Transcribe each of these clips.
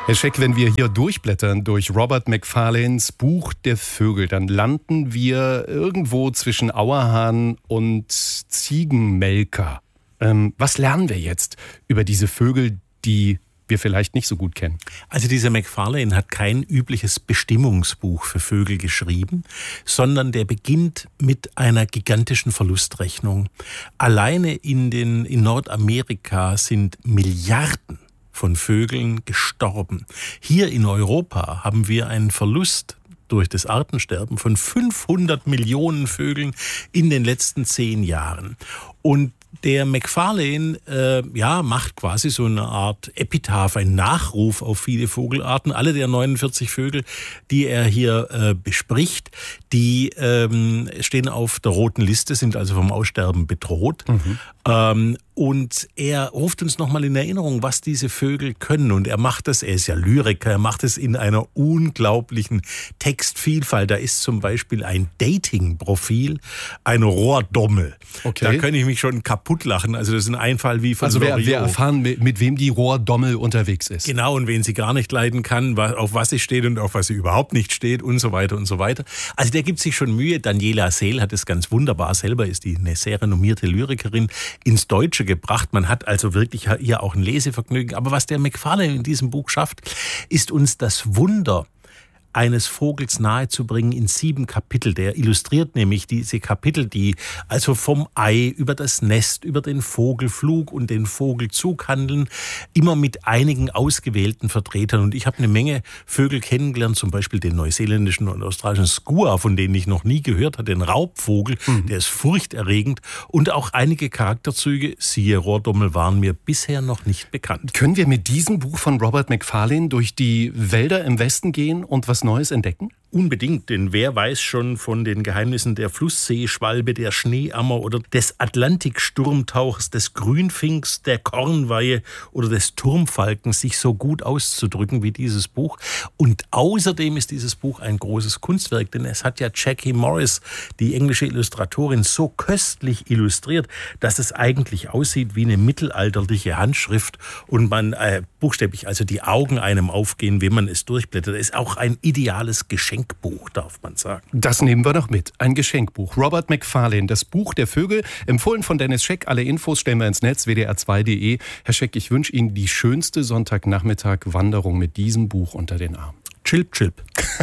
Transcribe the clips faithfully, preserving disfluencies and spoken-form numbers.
Herr Scheck, wenn wir hier durchblättern durch Robert Macfarlanes Buch der Vögel, dann landen wir irgendwo zwischen Auerhahn und Ziegenmelker. Ähm, was lernen wir jetzt über diese Vögel, die wir vielleicht nicht so gut kennen? Also dieser Macfarlane hat kein übliches Bestimmungsbuch für Vögel geschrieben, sondern der beginnt mit einer gigantischen Verlustrechnung. Alleine in, den, in Nordamerika sind Milliarden von Vögeln gestorben. Hier in Europa haben wir einen Verlust durch das Artensterben von fünfhundert Millionen Vögeln in den letzten zehn Jahren. Und der Macfarlane äh, ja, macht quasi so eine Art Epitaph, einen Nachruf auf viele Vogelarten. Alle der neunundvierzig Vögel, die er hier äh, bespricht, die ähm, stehen auf der roten Liste, sind also vom Aussterben bedroht. Mhm. Ähm, und er ruft uns nochmal in Erinnerung, was diese Vögel können. Und er macht das, er ist ja Lyriker, er macht es in einer unglaublichen Textvielfalt. Da ist zum Beispiel ein Dating-Profil, ein Rohrdommel. Okay. Da kann ich mich schon kaputt lachen. Also das ist ein Einfall wie von Also wir, wir erfahren, mit, mit wem die Rohrdommel unterwegs ist. Genau, und wen sie gar nicht leiden kann, auf was sie steht und auf was sie überhaupt nicht steht und so weiter und so weiter. Also der gibt sich schon Mühe. Daniela Seel hat es ganz wunderbar, selber ist die eine sehr renommierte Lyrikerin, ins Deutsche gebracht. Man hat also wirklich hier auch ein Lesevergnügen. Aber was der Macfarlane in diesem Buch schafft, ist uns das Wunder eines Vogels nahezubringen in sieben Kapitel. Der illustriert nämlich diese Kapitel, die also vom Ei über das Nest, über den Vogelflug und den Vogelzug handeln, immer mit einigen ausgewählten Vertretern. Und ich habe eine Menge Vögel kennengelernt, zum Beispiel den neuseeländischen und australischen Skua, von denen ich noch nie gehört habe, den Raubvogel, mhm. der ist furchterregend. Und auch einige Charakterzüge, siehe Rohrdommel, waren mir bisher noch nicht bekannt. Können wir mit diesem Buch von Robert Macfarlane durch die Wälder im Westen gehen und was Neues entdecken? Unbedingt, denn wer weiß schon von den Geheimnissen der Flussseeschwalbe, der Schneeammer oder des Atlantiksturmtauchers, des Grünfinks, der Kornweihe oder des Turmfalkens sich so gut auszudrücken wie dieses Buch. Und außerdem ist dieses Buch ein großes Kunstwerk, denn es hat ja Jackie Morris, die englische Illustratorin, so köstlich illustriert, dass es eigentlich aussieht wie eine mittelalterliche Handschrift und man äh, buchstäblich also die Augen einem aufgehen, wenn man es durchblättert. Es ist auch ein ideales Geschenkbuch, darf man sagen. Das nehmen wir noch mit. Ein Geschenkbuch. Robert Macfarlane, das Buch der Vögel, empfohlen von Dennis Scheck. Alle Infos stellen wir ins Netz, w d r zwei punkt d e. Herr Scheck, ich wünsche Ihnen die schönste Sonntagnachmittag-Wanderung mit diesem Buch unter den Armen. Chilp, chilp.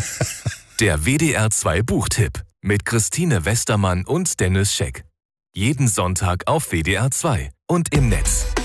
Der W D R zwei Buchtipp mit Christine Westermann und Dennis Scheck. Jeden Sonntag auf W D R zwei und im Netz.